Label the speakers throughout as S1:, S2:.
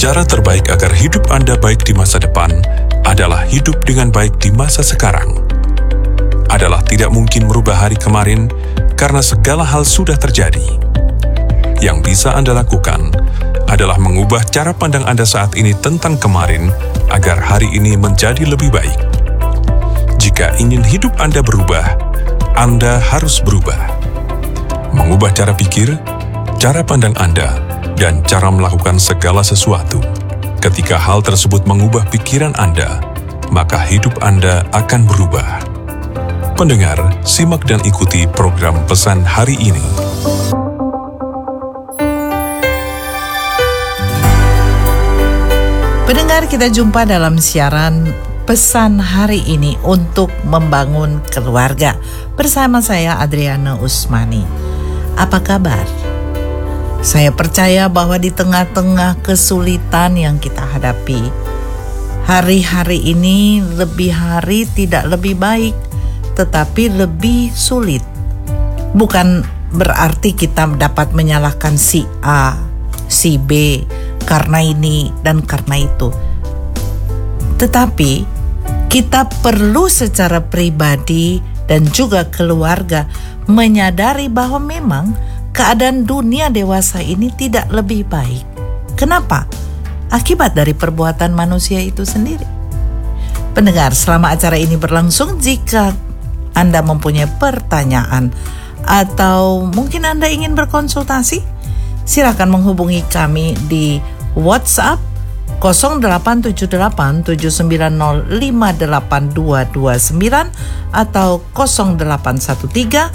S1: Cara terbaik agar hidup Anda baik di masa depan adalah hidup dengan baik di masa sekarang. Adalah tidak mungkin merubah hari kemarin karena segala hal sudah terjadi. Yang bisa Anda lakukan adalah mengubah cara pandang Anda saat ini tentang kemarin agar hari ini menjadi lebih baik. Jika ingin hidup Anda berubah, Anda harus berubah. Mengubah cara pikir, cara pandang Anda, dan cara melakukan segala sesuatu. Ketika hal tersebut mengubah pikiran Anda, maka hidup Anda akan berubah. Pendengar, simak dan ikuti program Pesan Hari Ini.
S2: Pendengar, kita jumpa dalam siaran Pesan Hari Ini untuk membangun keluarga. Bersama saya Adriana Usmani. Apa kabar? Saya percaya bahwa di tengah-tengah kesulitan yang kita hadapi, hari-hari ini lebih hari tidak lebih baik, tetapi lebih sulit. Bukan berarti kita dapat menyalahkan si A, si B, karena ini dan karena itu. Tetapi kita perlu secara pribadi dan juga keluarga menyadari bahwa memang keadaan dunia dewasa ini tidak lebih baik. Kenapa? Akibat dari perbuatan manusia itu sendiri. Pendengar, selama acara ini berlangsung, jika Anda mempunyai pertanyaan atau mungkin Anda ingin berkonsultasi, silakan menghubungi kami di WhatsApp 0878 790 58229 atau 0813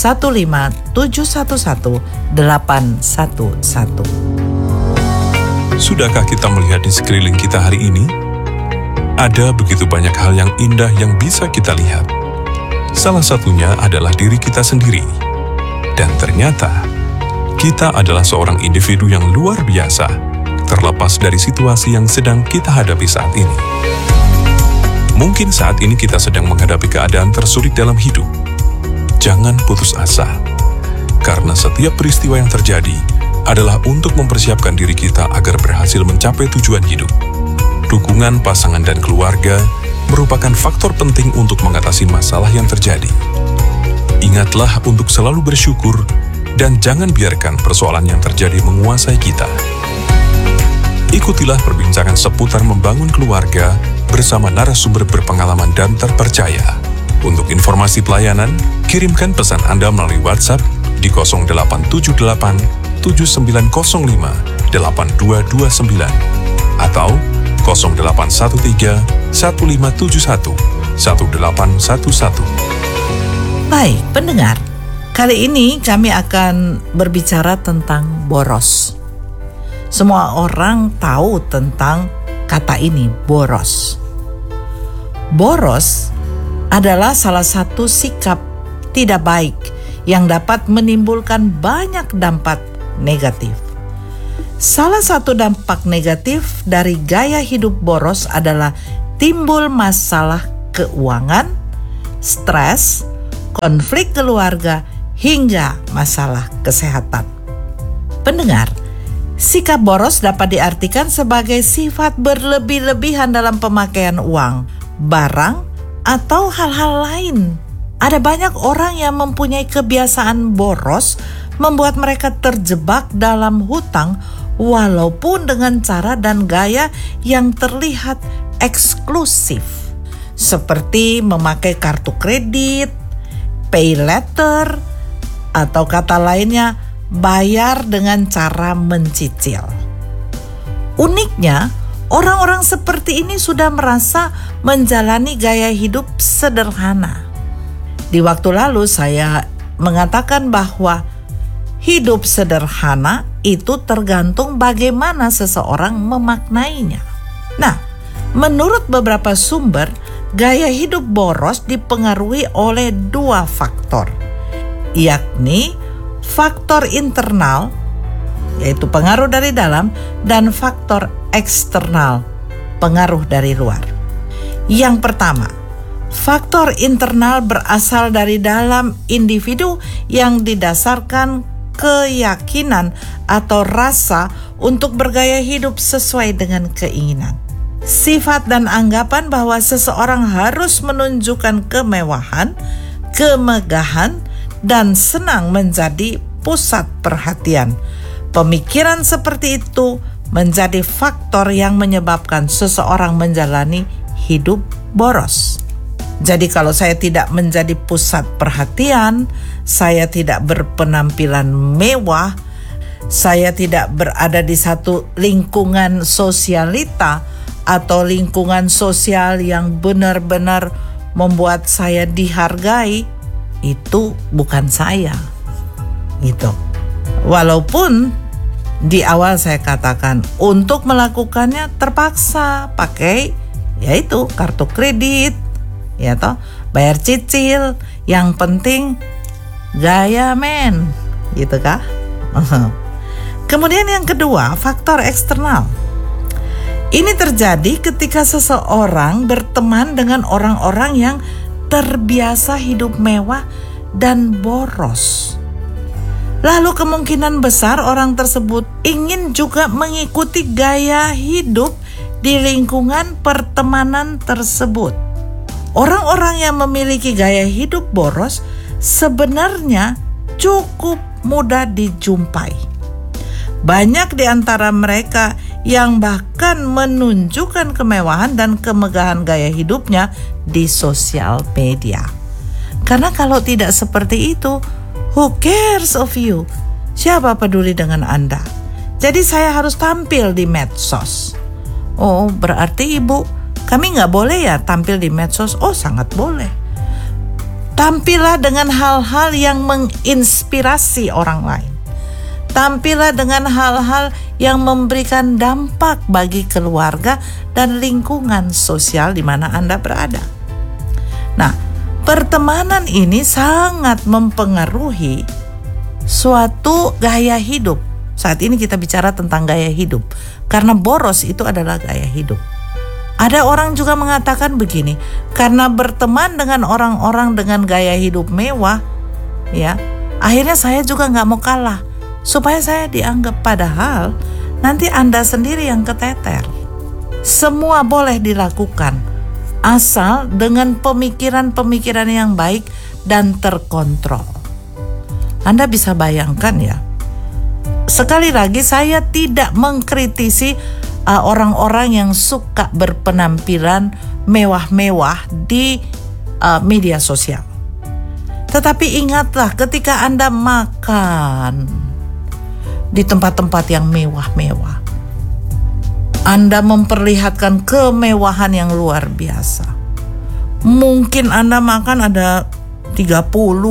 S2: 15711 811.
S1: Sudahkah kita melihat di sekeliling kita hari ini? Ada begitu banyak hal yang indah yang bisa kita lihat. Salah satunya adalah diri kita sendiri. Dan ternyata, kita adalah seorang individu yang luar biasa, terlepas dari situasi yang sedang kita hadapi saat ini. Mungkin saat ini kita sedang menghadapi keadaan tersulit dalam hidup. Jangan putus asa, karena setiap peristiwa yang terjadi adalah untuk mempersiapkan diri kita agar berhasil mencapai tujuan hidup. Dukungan pasangan dan keluarga merupakan faktor penting untuk mengatasi masalah yang terjadi. Ingatlah untuk selalu bersyukur dan jangan biarkan persoalan yang terjadi menguasai kita. Ikutilah perbincangan seputar membangun keluarga bersama narasumber berpengalaman dan terpercaya. Untuk informasi pelayanan, kirimkan pesan Anda melalui WhatsApp di 0878 7905 8229 atau 0813 1571 1811.
S2: Baik, pendengar, kali ini kami akan berbicara tentang boros. Semua orang tahu tentang kata ini, boros. Boros adalah salah satu sikap tidak baik yang dapat menimbulkan banyak dampak negatif. Salah satu dampak negatif dari gaya hidup boros adalah timbul masalah keuangan, stres, konflik keluarga, hingga masalah kesehatan. Pendengar, sikap boros dapat diartikan sebagai sifat berlebih-lebihan dalam pemakaian uang, barang, atau hal-hal lain. Ada banyak orang yang mempunyai kebiasaan boros membuat mereka terjebak dalam hutang walaupun dengan cara dan gaya yang terlihat eksklusif, seperti memakai kartu kredit, pay later, atau kata lainnya bayar dengan cara mencicil. Uniknya, orang-orang seperti ini sudah merasa menjalani gaya hidup sederhana. Di waktu lalu saya mengatakan bahwa hidup sederhana itu tergantung bagaimana seseorang memaknainya. Nah, menurut beberapa sumber, gaya hidup boros dipengaruhi oleh dua faktor, yakni faktor internal, yaitu pengaruh dari dalam, dan faktor eksternal, pengaruh dari luar. Yang pertama, faktor internal berasal dari dalam individu yang didasarkan keyakinan atau rasa untuk bergaya hidup sesuai dengan keinginan. Sifat dan anggapan bahwa seseorang harus menunjukkan kemewahan, kemegahan, dan senang menjadi pusat perhatian. Pemikiran seperti itu menjadi faktor yang menyebabkan seseorang menjalani hidup boros. Jadi kalau saya tidak menjadi pusat perhatian, saya tidak berpenampilan mewah, saya tidak berada di satu lingkungan sosialita atau lingkungan sosial yang benar-benar membuat saya dihargai, itu bukan saya. Gitu. Walaupun di awal saya katakan untuk melakukannya terpaksa pakai yaitu kartu kredit, ya toh, bayar cicil, yang penting gaya men, gitu kah? Kemudian yang kedua, faktor eksternal. Ini terjadi ketika seseorang berteman dengan orang-orang yang terbiasa hidup mewah dan boros. Lalu kemungkinan besar orang tersebut ingin juga mengikuti gaya hidup di lingkungan pertemanan tersebut. Orang-orang yang memiliki gaya hidup boros sebenarnya cukup mudah dijumpai. Banyak di antara mereka yang bahkan menunjukkan kemewahan dan kemegahan gaya hidupnya di sosial media. Karena kalau tidak seperti itu, who cares of you? Siapa peduli dengan Anda? Jadi saya harus tampil di medsos. Oh, berarti ibu, kami gak boleh ya tampil di medsos? Oh, sangat boleh. Tampillah dengan hal-hal yang menginspirasi orang lain. Tampillah dengan hal-hal yang memberikan dampak bagi keluarga dan lingkungan sosial di mana Anda berada. Nah, pertemanan ini sangat mempengaruhi suatu gaya hidup. Saat ini kita bicara tentang gaya hidup, karena boros itu adalah gaya hidup. Ada orang juga mengatakan begini, karena berteman dengan orang-orang dengan gaya hidup mewah, ya, akhirnya saya juga gak mau kalah, supaya saya dianggap, padahal nanti Anda sendiri yang keteter. Semua boleh dilakukan, asal dengan pemikiran-pemikiran yang baik dan terkontrol. Anda bisa bayangkan ya, sekali lagi saya tidak mengkritisi orang-orang yang suka berpenampilan mewah-mewah di media sosial. Tetapi ingatlah, ketika Anda makan di tempat-tempat yang mewah-mewah, Anda memperlihatkan kemewahan yang luar biasa. Mungkin Anda makan ada 30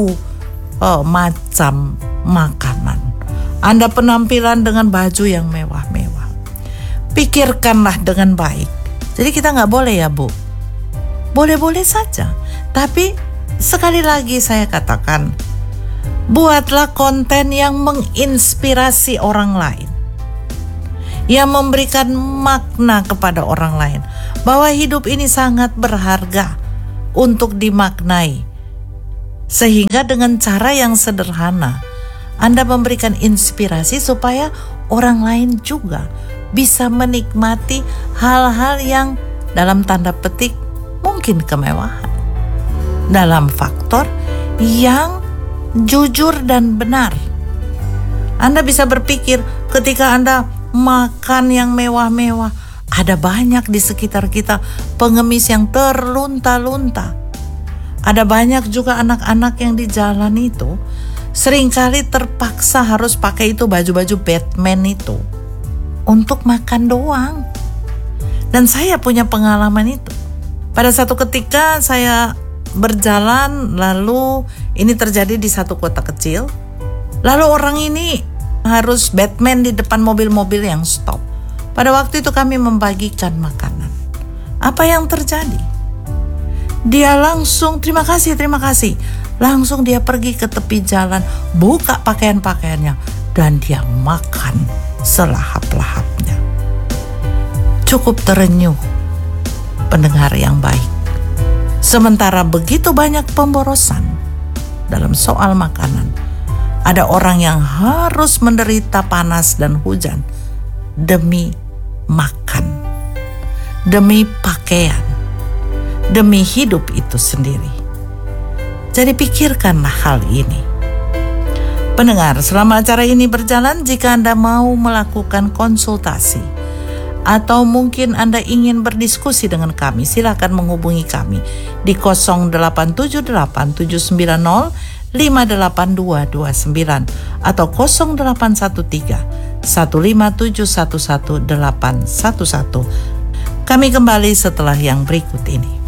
S2: macam makanan. Anda penampilan dengan baju yang mewah-mewah. Pikirkanlah dengan baik. Jadi kita gak boleh ya Bu, boleh-boleh saja. Tapi sekali lagi saya katakan, buatlah konten yang menginspirasi orang lain, yang memberikan makna kepada orang lain, bahwa hidup ini sangat berharga untuk dimaknai. Sehingga dengan cara yang sederhana Anda memberikan inspirasi supaya orang lain juga bisa menikmati hal-hal yang dalam tanda petik mungkin kemewahan, dalam faktor yang jujur dan benar. Anda bisa berpikir, ketika Anda makan yang mewah-mewah, ada banyak di sekitar kita pengemis yang terlunta-lunta. Ada banyak juga anak-anak yang di jalan itu seringkali terpaksa harus pakai itu baju-baju Batman itu untuk makan doang. Dan saya punya pengalaman itu. Pada satu ketika saya berjalan, lalu ini terjadi di satu kota kecil. Lalu orang ini harus Batman di depan mobil-mobil yang stop. Pada waktu itu kami membagikan makanan. Apa yang terjadi? Dia langsung terima kasih. Langsung dia pergi ke tepi jalan, buka pakaian-pakaiannya, dan dia makan selahap-lahapnya. Cukup terenyuh pendengar yang baik. Sementara begitu banyak pemborosan dalam soal makanan, Ada orang yang harus menderita panas dan hujan demi makan, demi pakaian, demi hidup itu sendiri. Jadi pikirkanlah hal ini. Pendengar, selama acara ini berjalan, jika Anda mau melakukan konsultasi atau mungkin Anda ingin berdiskusi dengan kami, silakan menghubungi kami di 0878 790 58229 atau 0813 15711 811. Kami kembali setelah yang berikut ini.